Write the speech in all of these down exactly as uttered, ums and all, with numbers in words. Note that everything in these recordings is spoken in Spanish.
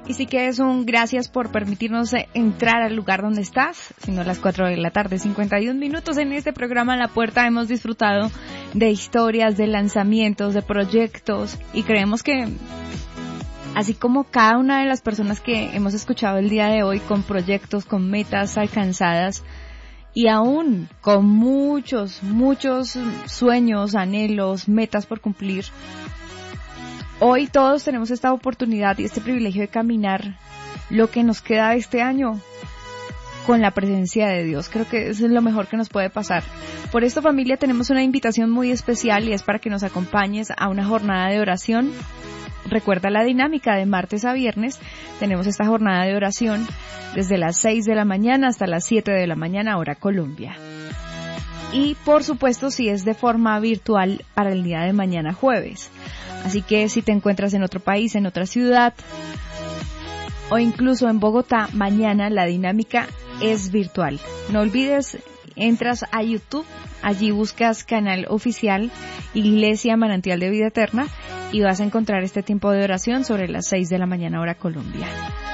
Y sí que es un gracias por permitirnos entrar al lugar donde estás, siendo las cuatro de la tarde, cincuenta y un minutos en este programa La Puerta. Hemos disfrutado de historias, de lanzamientos, de proyectos, y creemos que así como cada una de las personas que hemos escuchado el día de hoy con proyectos, con metas alcanzadas y aún con muchos, muchos sueños, anhelos, metas por cumplir, hoy todos tenemos esta oportunidad y este privilegio de caminar lo que nos queda de este año con la presencia de Dios. Creo que eso es lo mejor que nos puede pasar. Por esto, familia, tenemos una invitación muy especial y es para que nos acompañes a una jornada de oración. Recuerda la dinámica de martes a viernes. Tenemos esta jornada de oración desde las seis de la mañana hasta las siete de la mañana, hora Colombia. Y por supuesto, si es de forma virtual, para el día de mañana jueves. Así que si te encuentras en otro país, en otra ciudad o incluso en Bogotá, mañana la dinámica es virtual. No olvides, entras a YouTube, allí buscas canal oficial Iglesia Manantial de Vida Eterna y vas a encontrar este tiempo de oración sobre las seis de la mañana, hora Colombia.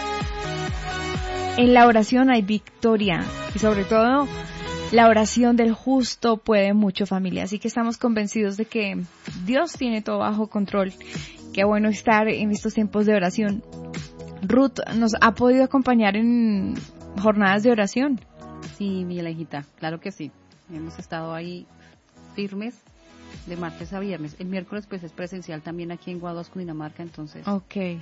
En la oración hay victoria y sobre todo la oración del justo puede mucho, familia. Así que estamos convencidos de que Dios tiene todo bajo control. Qué bueno estar en estos tiempos de oración. Ruth, ¿nos ha podido acompañar en jornadas de oración? Sí, mi hijita, claro que sí. Hemos estado ahí firmes de martes a viernes. El miércoles pues es presencial también aquí en Guaduas, Cundinamarca, entonces. Ok.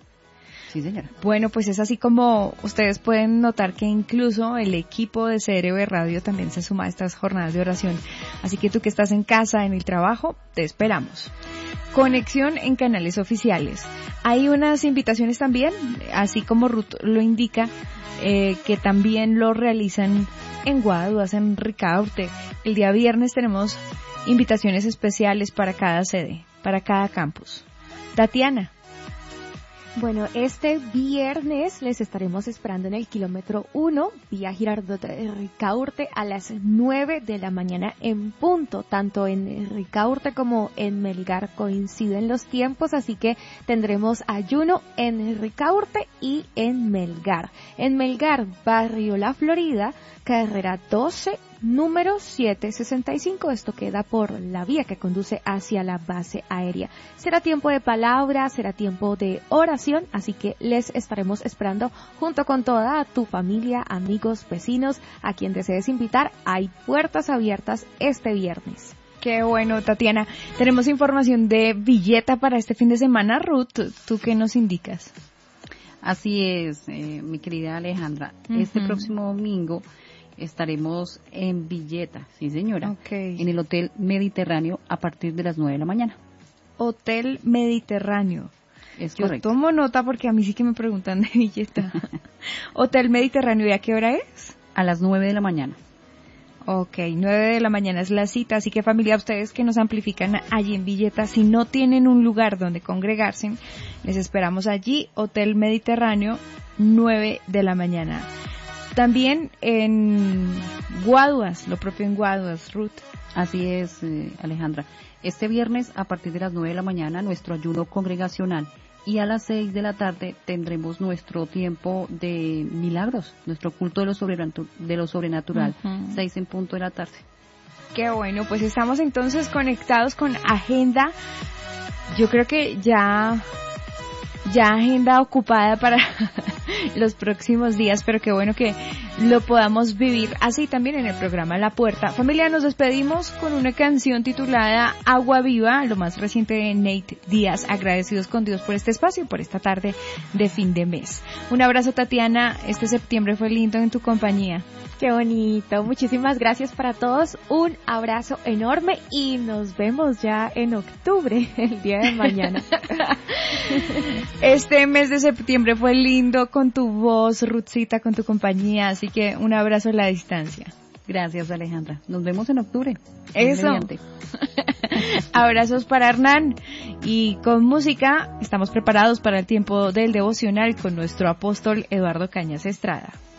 Sí, señora. Bueno, pues es así como ustedes pueden notar que incluso el equipo de C R V Radio también se suma a estas jornadas de oración. Así que tú que estás en casa, en el trabajo, te esperamos. Conexión en canales oficiales. Hay unas invitaciones también, así como Ruth lo indica, eh, que también lo realizan en Guaduas, en Ricaurte. El día viernes tenemos invitaciones especiales para cada sede, para cada campus. Tatiana. Bueno, este viernes les estaremos esperando en el kilómetro uno, vía Girardot Ricaurte, a las nueve de la mañana en punto. Tanto en Ricaurte como en Melgar coinciden los tiempos, así que tendremos ayuno en Ricaurte y en Melgar. En Melgar, Barrio La Florida, carrera doce, número setecientos sesenta y cinco, esto queda por la vía que conduce hacia la base aérea. Será tiempo de palabra, será tiempo de oración, así que les estaremos esperando junto con toda tu familia, amigos, vecinos, a quien desees invitar. Hay puertas abiertas este viernes. Qué bueno, Tatiana. Tenemos información de Villeta para este fin de semana. Ruth, ¿tú qué nos indicas? Así es, eh, mi querida Alejandra. Uh-huh. Este próximo domingo estaremos en Villeta, sí señora, okay, en el Hotel Mediterráneo a partir de las nueve de la mañana. Hotel Mediterráneo. Es Yo correcto. tomo nota porque a mí sí que me preguntan de Villeta. Hotel Mediterráneo, ¿y a qué hora es? A las nueve de la mañana. Ok, nueve de la mañana es la cita, así que familia, ustedes que nos amplifican allí en Villeta, si no tienen un lugar donde congregarse, les esperamos allí, Hotel Mediterráneo, nueve de la mañana. También en Guaduas, lo propio en Guaduas, Ruth. Así es, eh, Alejandra. Este viernes, a partir de las nueve de la mañana, nuestro ayuno congregacional. Y a las seis de la tarde tendremos nuestro tiempo de milagros, nuestro culto de lo sobrenatural, de lo sobrenatural, uh-huh. seis en punto de la tarde. Qué bueno, pues estamos entonces conectados con agenda. Yo creo que ya... ya agenda ocupada para los próximos días, pero qué bueno que lo podamos vivir así también en el programa La Puerta. Familia, nos despedimos con una canción titulada Agua Viva, lo más reciente de Nate Díaz. Agradecidos con Dios por este espacio y por esta tarde de fin de mes. Un abrazo, Tatiana, este septiembre fue lindo en tu compañía. Qué bonito, muchísimas gracias para todos, un abrazo enorme y nos vemos ya en octubre, el día de mañana. Este mes de septiembre fue lindo con tu voz, Ruthcita, con tu compañía, así que un abrazo a la distancia. Gracias, Alejandra. Nos vemos en octubre. Eso. Abrazos para Hernán. Y con música estamos preparados para el tiempo del devocional con nuestro apóstol Eduardo Cañas Estrada.